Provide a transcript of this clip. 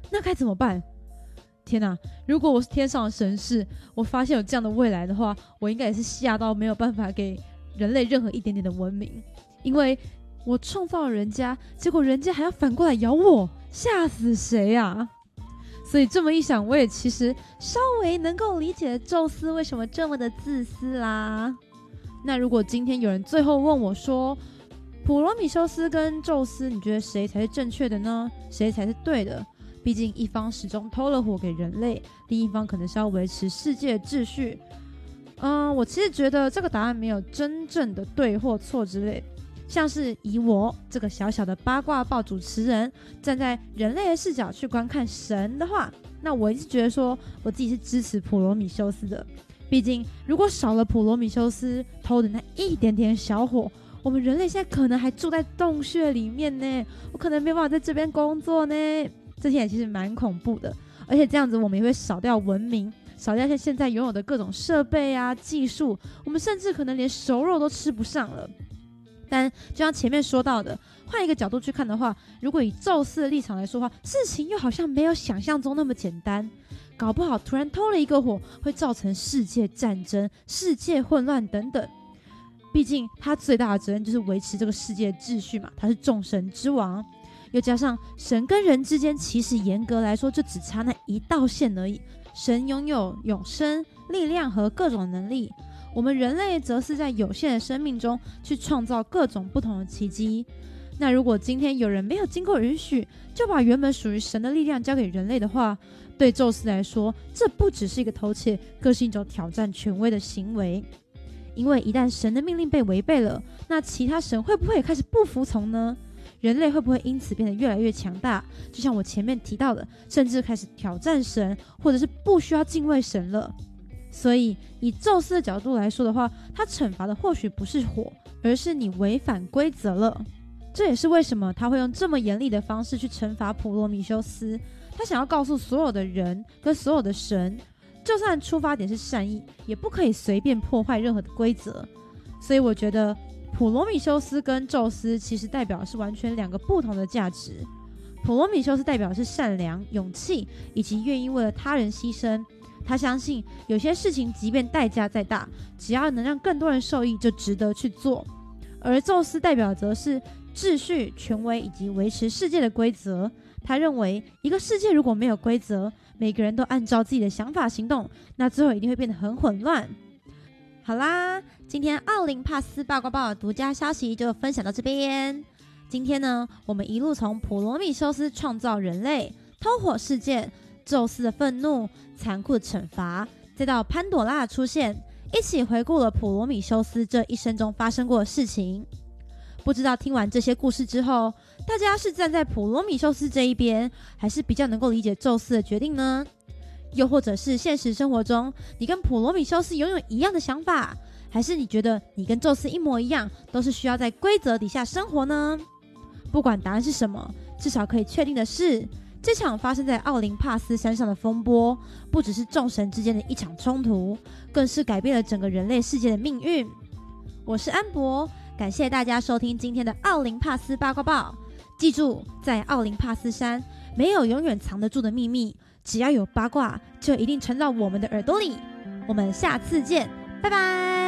那该怎么办？天哪！如果我是天上的神士，我发现有这样的未来的话，我应该也是吓到没有办法给人类任何一点点的文明，因为我创造了人家，结果人家还要反过来咬我，吓死谁啊！所以这么一想，我也其实稍微能够理解宙斯为什么这么的自私啦。那如果今天有人最后问我说，普罗米修斯跟宙斯，你觉得谁才是正确的呢？谁才是对的？毕竟一方始终偷了火给人类，另一方可能是要维持世界秩序。我其实觉得这个答案没有真正的对或错之类，像是以我这个小小的八卦报主持人站在人类的视角去观看神的话，那我一直觉得说我自己是支持普罗米修斯的。毕竟如果少了普罗米修斯偷的那一点点小火，我们人类现在可能还住在洞穴里面呢，我可能没办法在这边工作呢。这些也其实蛮恐怖的，而且这样子我们也会少掉文明，少掉现在拥有的各种设备啊、技术，我们甚至可能连熟肉都吃不上了。但就像前面说到的，换一个角度去看的话，如果以宙斯的立场来说的话，事情又好像没有想象中那么简单，搞不好突然偷了一个火，会造成世界战争、世界混乱等等。毕竟他最大的责任就是维持这个世界秩序嘛，他是众神之王。又加上神跟人之间其实严格来说就只差那一道线而已，神拥有永生、力量和各种能力，我们人类则是在有限的生命中去创造各种不同的奇迹。那如果今天有人没有经过允许就把原本属于神的力量交给人类的话，对宙斯来说这不只是一个偷窃，更是一种挑战权威的行为。因为一旦神的命令被违背了，那其他神会不会也开始不服从呢？人类会不会因此变得越来越强大？就像我前面提到的，甚至开始挑战神，或者是不需要敬畏神了。所以以宙斯的角度来说的话，他惩罚的或许不是火，而是你违反规则了。这也是为什么他会用这么严厉的方式去惩罚普罗米修斯。他想要告诉所有的人跟所有的神，就算出发点是善意，也不可以随便破坏任何的规则。所以我觉得普罗米修斯跟宙斯其实代表的是完全两个不同的价值。普罗米修斯代表的是善良、勇气以及愿意为了他人牺牲，他相信有些事情即便代价再大，只要能让更多人受益就值得去做。而宙斯代表则是秩序、权威以及维持世界的规则。他认为一个世界如果没有规则，每个人都按照自己的想法行动，那最后一定会变得很混乱。好啦，今天奥林帕斯八卦报的独家消息就分享到这边。今天呢，我们一路从普罗米修斯创造人类、偷火事件、宙斯的愤怒、残酷的惩罚，再到潘朵拉的出现，一起回顾了普罗米修斯这一生中发生过的事情。不知道听完这些故事之后，大家是站在普罗米修斯这一边，还是比较能够理解宙斯的决定呢？又或者是现实生活中，你跟普罗米修斯拥有一样的想法，还是你觉得你跟宙斯一模一样，都是需要在规则底下生活呢？不管答案是什么，至少可以确定的是，这场发生在奥林帕斯山上的风波，不只是众神之间的一场冲突，更是改变了整个人类世界的命运。我是安博，感谢大家收听今天的奥林帕斯八卦报。记住，在奥林帕斯山，没有永远藏得住的秘密，只要有八卦，就一定传到我们的耳朵里。我们下次见，拜拜。